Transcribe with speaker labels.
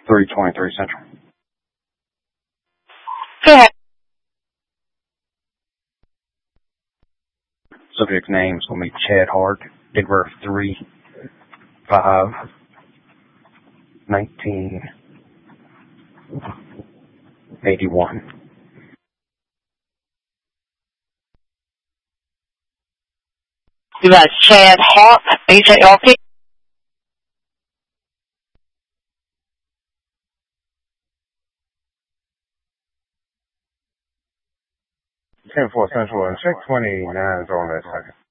Speaker 1: 323 Central.
Speaker 2: Go ahead.
Speaker 1: Subject's name is going to be Chad Hart, date of birth 3/5/1981.
Speaker 2: You got Chad Hart, H-A-R-T.
Speaker 1: 10-4 Central and check 29 is on that second.